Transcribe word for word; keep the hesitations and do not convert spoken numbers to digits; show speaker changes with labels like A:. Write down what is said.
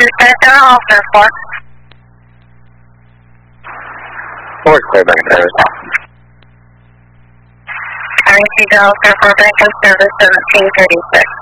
A: Dispatch Dallas Air Force.
B: Forward clear back and service.
A: I see Dallas Air Force, bank of service seventeen thirty-six.